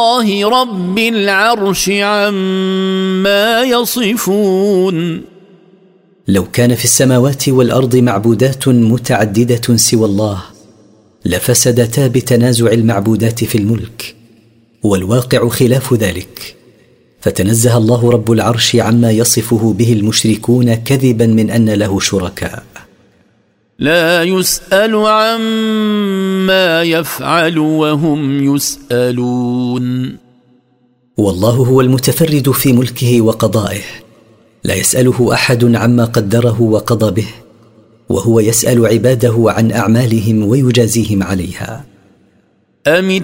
الله رب العرش عما يصفون. لو كان في السماوات والأرض معبودات متعددة سوى الله لفسدتا بتنازع المعبودات في الملك، والواقع خلاف ذلك، فتنزه الله رب العرش عما يصفه به المشركون كذبا من أن له شركاء. لا يسأل عما يفعل وهم يسألون. والله هو المتفرد في ملكه وقضائه، لا يسأله أحد عما قدره وقضى به، وهو يسأل عباده عن أعمالهم ويجازيهم عليها.